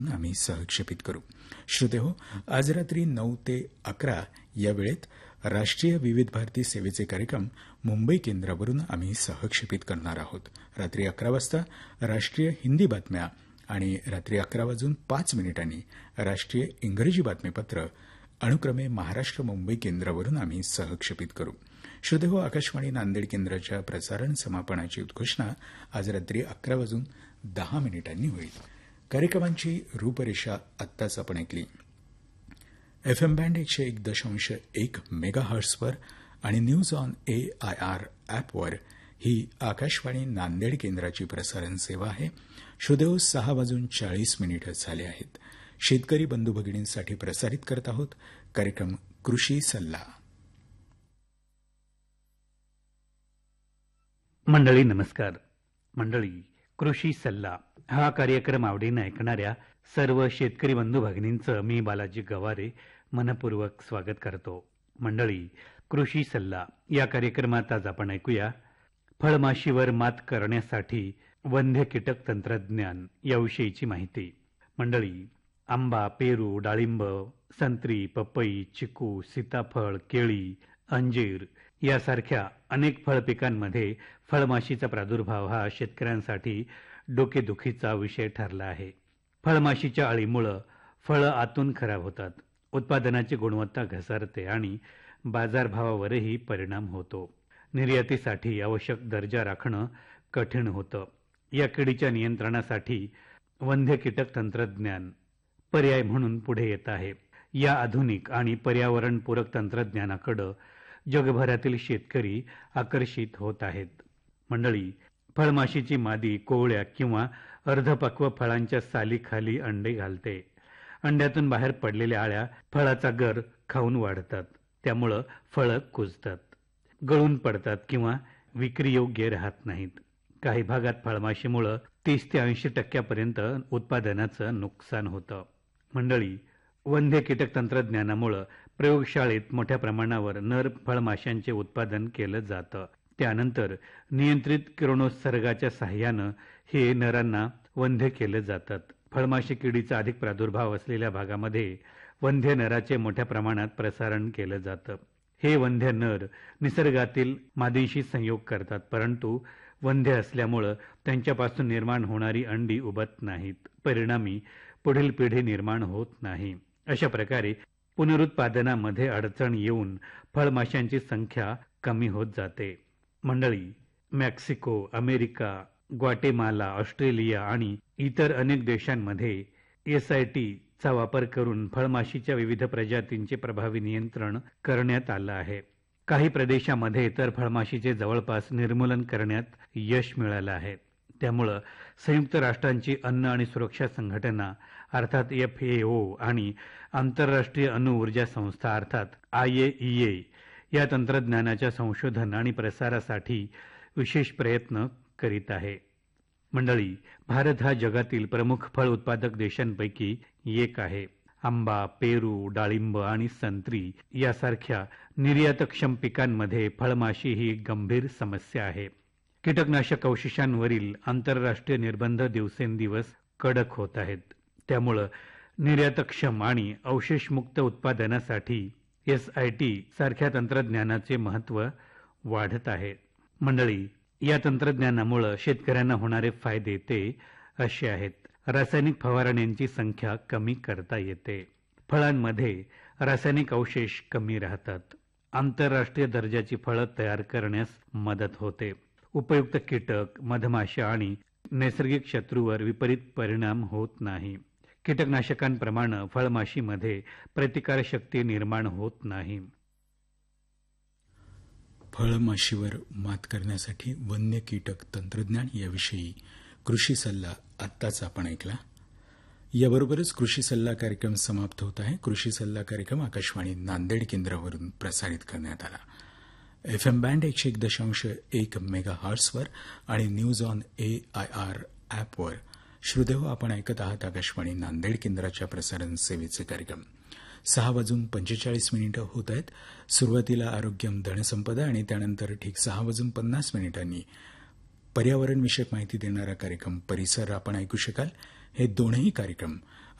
आम्ही सहक्षेपित करू. श्रोतेहो, आज रात्री 9 ते 11 या वेळेत राष्ट्रीय विविध भारती सेवेचे कार्यक्रम मुंबई केंद्रावरून आम्ही सहक्षेपित करणार आहोत. रात्री 11 वाजता राष्ट्रीय हिंदी बातम्या आणि रात्री 11:05 राष्ट्रीय इंग्रजी बातमीपत्र अनुक्रमे महाराष्ट्र मुंबई केंद्रावरून आम्ही सहक्षेपित करू. श्रोतेहो, आकाशवाणी नांदेड केंद्राच्या प्रसारण समापनाची उद्घोषणा आज रात्री 11:10 होईल. कार्यक्रमांची रूपरेषा आत्ताच आपण ऐकली. एफएम बँड 101.1 मेगाहर्ट्झवर आणि न्यूज ऑन AIR ॲपवर ही आकाशवाणी नांदेड केंद्राची प्रसारण सेवा आहे. श्रोतेहो, 6:40 झाले आहेत. शेतकरी बंधू भगिनींसाठी प्रसारित करत आहोत कार्यक्रम कृषी सल्ला. मंडळी नमस्कार. मंडळी, कृषी सल्ला हा कार्यक्रम आवडीनं ऐकणाऱ्या सर्व शेतकरी बंधू भगिनींचं मी बालाजी गवारे मनपूर्वक स्वागत करतो. मंडळी, कृषी सल्ला या कार्यक्रमात आज आपण ऐकूया फळमाशीवर मात करण्यासाठी वंध्य कीटक तंत्रज्ञान याविषयीची माहिती. मंडळी, आंबा, पेरू, डाळिंब, संत्री, पपई, चिकू, सीताफळ, केळी, अंजीर यासारख्या अनेक फळपिकांमध्ये फळमाशीचा प्रादुर्भाव हा शेतकऱ्यांसाठी डोकेदुखीचा विषय ठरला आहे. फळमाशीच्या अळीमुळे फळं आतून खराब होतात, उत्पादनाची गुणवत्ता घसरते आणि बाजारभावावरही परिणाम होतो. निर्यातीसाठी आवश्यक दर्जा राखणं कठीण होतं. या किडीच्या नियंत्रणासाठी वंध्य कीटक तंत्रज्ञान पर्याय म्हणून पुढे येत आहे. या आधुनिक आणि पर्यावरणपूरक तंत्रज्ञानाकडे जगभरातील शेतकरी आकर्षित होत आहेत. मंडळी, फळमाशीची मादी कोवळ्या किंवा अर्धपक्व फळांच्या सालीखाली अंडे घालते. अंड्यातून बाहेर पडलेल्या आळ्या फळाचा गर खाऊन वाढतात. त्यामुळं फळं कुजतात, गळून पडतात किंवा विक्रीयोग्य राहत नाहीत. काही भागात फळमाशीमुळे 30 ते 80% उत्पादनाचं नुकसान होतं. मंडळी, वंध्य कीटक तंत्रज्ञानामुळे प्रयोगशाळेत मोठ्या प्रमाणावर नर फळमाशांचे उत्पादन केलं जातं. त्यानंतर नियंत्रित किरणोत्सर्गाच्या साहाय्यानं हे नरांना वंध्य केलं जातात. फळमाशी किडीचा अधिक प्रादुर्भाव असलेल्या भागामध्ये वंध्य नराचे मोठ्या प्रमाणात प्रसारण केलं जातं. हे वंध्य नर निसर्गातील मादींशी संयोग करतात, परंतु वंध्य असल्यामुळं त्यांच्यापासून निर्माण होणारी अंडी उबत नाहीत. परिणामी पुढील पिढी निर्माण होत नाही. अशा प्रकारे पुनरुत्पादनामध्ये अडचण येऊन फळमाशांची संख्या कमी होत जाते. मंडळी, मेक्सिको, अमेरिका, ग्वाटेमाला, ऑस्ट्रेलिया आणि इतर अनेक देशांमध्ये SIT चा वापर करून फळमाशीच्या विविध प्रजातींचे प्रभावी नियंत्रण करण्यात आलं आहे. काही प्रदेशामध्ये तर फळमाशीचे जवळपास निर्मूलन करण्यात यश मिळालं आहे. त्यामुळं संयुक्त राष्ट्रांची अन्न आणि सुरक्षा संघटना अर्थात FAO आणि आंतरराष्ट्रीय अणु ऊर्जा संस्था अर्थात IAEA या तंत्रज्ञानाच्या संशोधन आणि प्रसारासाठी विशेष प्रयत्न करीत आहे. मंडळी, भारत हा जगातील प्रमुख फळ उत्पादक देशांपैकी एक आहे. आंबा, पेरू, डाळिंब आणि संत्री यासारख्या निर्यातक्षम पिकांमध्ये फळमाशी ही गंभीर समस्या आहे. कीटकनाशक अवशेषांवरील आंतरराष्ट्रीय निर्बंध दिवसेंदिवस कडक होत आहेत. त्यामुळं निर्यातक्षम आणि अवशेषमुक्त उत्पादनासाठी SIT सारख्या तंत्रज्ञानाचे महत्त्व वाढत आहे. मंडळी, या तंत्रज्ञानामुळे शेतकऱ्यांना होणारे फायदे ते असे आहेत. रासायनिक फवारण्यांची संख्या कमी करता येते. फळांमध्ये रासायनिक अवशेष कमी राहतात. आंतरराष्ट्रीय दर्जाची फळं तयार करण्यास मदत होते. उपयुक्त कीटक, मधमाशा आणि नैसर्गिक शत्रूवर विपरीत परिणाम होत नाही. कीटकनाशकांप्रमाणे फळमाशीमध्ये प्रतिकारशक्ती निर्माण होत नाही. फळमाशीवर मात करण्यासाठी वन्य कीटक तंत्रज्ञान याविषयी कृषी सल्ला आत्ताच आपण ऐकला. याबरोबरच कृषी सल्ला कार्यक्रम समाप्त होत आहे. कृषी सल्ला कार्यक्रम आकाशवाणी नांदेड केंद्रावरून प्रसारित करण्यात आला. एफएम बँड 101.1 मेगाहर्ट्झवर आणि न्यूज ऑन AIR ॲपवर. श्रोतेहो, आपण ऐकत आहात आकाशवाणी नांदेड केंद्राच्या प्रसारण सेवेचे कार्यक्रम. 6:45 होत आहेत. सुरुवातीला आरोग्यम धनसंपदा आणि त्यानंतर ठीक 6:50 पर्यावरणविषयक माहिती देणारा कार्यक्रम परिसर आपण ऐकू शकाल. हे दोनही कार्यक्रम